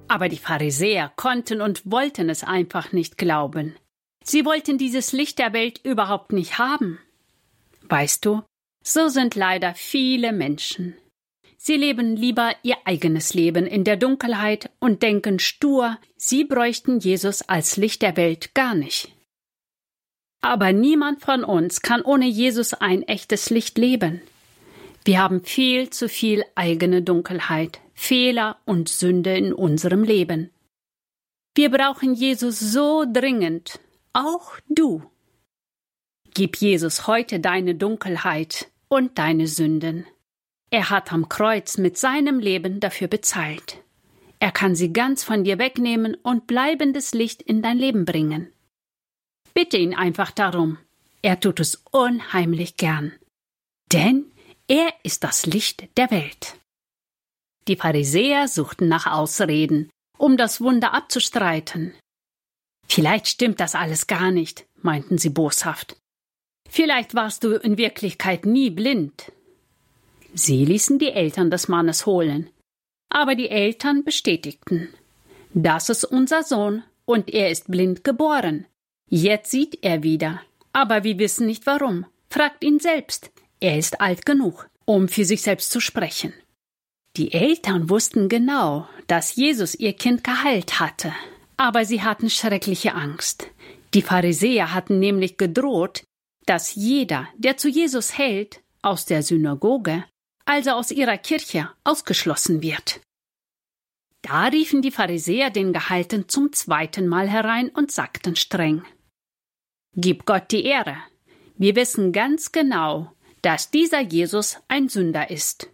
Aber die Pharisäer konnten und wollten es einfach nicht glauben. Sie wollten dieses Licht der Welt überhaupt nicht haben. Weißt du, so sind leider viele Menschen. Sie leben lieber ihr eigenes Leben in der Dunkelheit und denken stur, sie bräuchten Jesus als Licht der Welt gar nicht. Aber niemand von uns kann ohne Jesus ein echtes Licht leben. Wir haben viel zu viel eigene Dunkelheit, Fehler und Sünde in unserem Leben. Wir brauchen Jesus so dringend, auch du. Gib Jesus heute deine Dunkelheit und deine Sünden. Er hat am Kreuz mit seinem Leben dafür bezahlt. Er kann sie ganz von dir wegnehmen und bleibendes Licht in dein Leben bringen. Bitte ihn einfach darum. Er tut es unheimlich gern. Denn er ist das Licht der Welt. Die Pharisäer suchten nach Ausreden, um das Wunder abzustreiten. Vielleicht stimmt das alles gar nicht, meinten sie boshaft. Vielleicht warst du in Wirklichkeit nie blind. Sie ließen die Eltern des Mannes holen. Aber die Eltern bestätigten: Das ist unser Sohn und er ist blind geboren. Jetzt sieht er wieder, aber wir wissen nicht warum. Fragt ihn selbst. Er ist alt genug, um für sich selbst zu sprechen. Die Eltern wussten genau, dass Jesus ihr Kind geheilt hatte, aber sie hatten schreckliche Angst. Die Pharisäer hatten nämlich gedroht, dass jeder, der zu Jesus hält, aus der Synagoge, also aus ihrer Kirche, ausgeschlossen wird. Da riefen die Pharisäer den Geheilten zum zweiten Mal herein und sagten streng: Gib Gott die Ehre. Wir wissen ganz genau, dass dieser Jesus ein Sünder ist.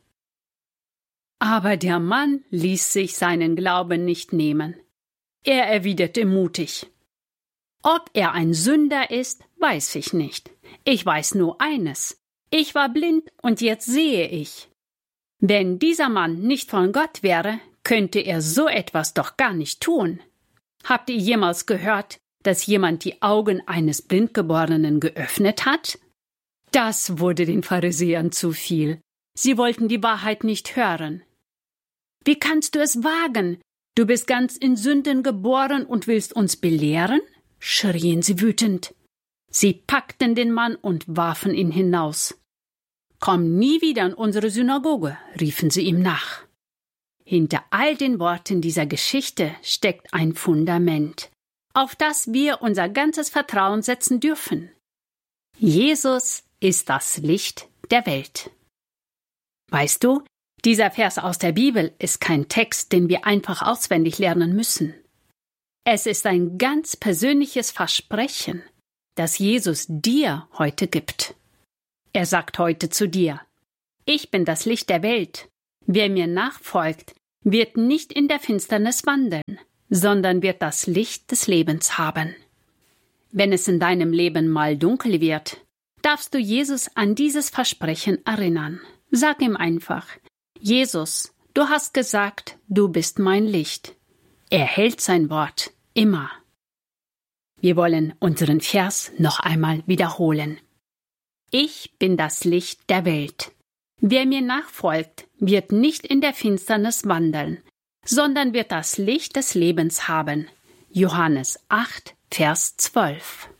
Aber der Mann ließ sich seinen Glauben nicht nehmen. Er erwiderte mutig: Ob er ein Sünder ist, weiß ich nicht. Ich weiß nur eines: Ich war blind und jetzt sehe ich. Wenn dieser Mann nicht von Gott wäre, könnte er so etwas doch gar nicht tun. Habt ihr jemals gehört, dass jemand die Augen eines Blindgeborenen geöffnet hat? Das wurde den Pharisäern zu viel. Sie wollten die Wahrheit nicht hören. Wie kannst du es wagen? Du bist ganz in Sünden geboren und willst uns belehren? Schrien sie wütend. Sie packten den Mann und warfen ihn hinaus. Komm nie wieder in unsere Synagoge, riefen sie ihm nach. Hinter all den Worten dieser Geschichte steckt ein Fundament, auf das wir unser ganzes Vertrauen setzen dürfen. Jesus ist das Licht der Welt. Weißt du, dieser Vers aus der Bibel ist kein Text, den wir einfach auswendig lernen müssen. Es ist ein ganz persönliches Versprechen, das Jesus dir heute gibt. Er sagt heute zu dir: Ich bin das Licht der Welt. Wer mir nachfolgt, wird nicht in der Finsternis wandeln, sondern wird das Licht des Lebens haben. Wenn es in deinem Leben mal dunkel wird, darfst du Jesus an dieses Versprechen erinnern. Sag ihm einfach: Jesus, du hast gesagt, du bist mein Licht. Er hält sein Wort immer. Wir wollen unseren Vers noch einmal wiederholen. Ich bin das Licht der Welt. Wer mir nachfolgt, wird nicht in der Finsternis wandeln, sondern wird das Licht des Lebens haben. Johannes 8, Vers 12.